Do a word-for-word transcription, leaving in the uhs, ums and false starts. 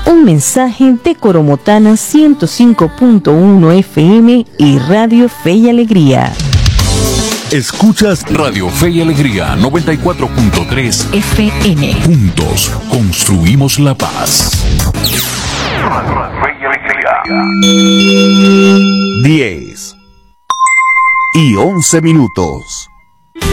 Un mensaje de Coromotana ciento cinco punto uno F M y Radio Fe y Alegría. Escuchas Radio Fe y Alegría noventa y cuatro punto tres F M. Juntos construimos la paz. Fe y Alegría. diez y once minutos.